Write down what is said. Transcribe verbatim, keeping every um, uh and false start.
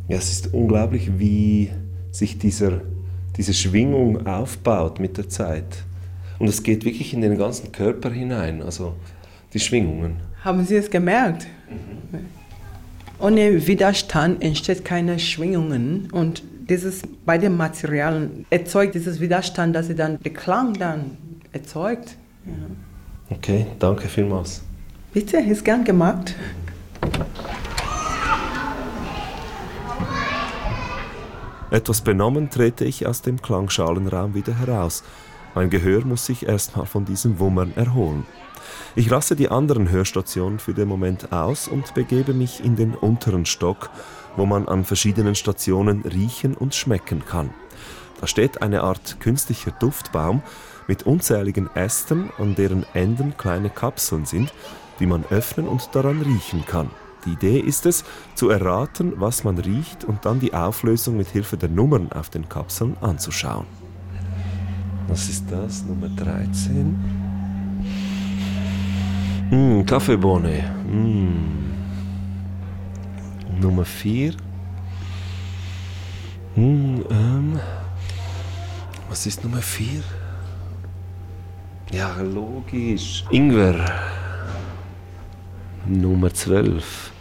Ja, es ist unglaublich, wie sich dieser, diese Schwingung aufbaut mit der Zeit. Und es geht wirklich in den ganzen Körper hinein, also die Schwingungen. Haben Sie es gemerkt? Mhm. Ohne Widerstand entsteht keine Schwingungen und dieses bei den Materialien erzeugt dieses Widerstand, dass sie dann den Klang dann erzeugt. Ja. Okay, danke vielmals. Bitte, ist gern gemacht. Etwas benommen trete ich aus dem Klangschalenraum wieder heraus. Mein Gehör muss sich erstmal von diesem Wummern erholen. Ich lasse die anderen Hörstationen für den Moment aus und begebe mich in den unteren Stock, wo man an verschiedenen Stationen riechen und schmecken kann. Da steht eine Art künstlicher Duftbaum mit unzähligen Ästen, an deren Enden kleine Kapseln sind, die man öffnen und daran riechen kann. Die Idee ist es, zu erraten, was man riecht und dann die Auflösung mit Hilfe der Nummern auf den Kapseln anzuschauen. Was ist das? Nummer dreizehn. Hm, Kaffeebohne. Hm. Nummer vier. Hm, ähm. Was ist Nummer vier? Ja, logisch. Ingwer. Nummer zwölf.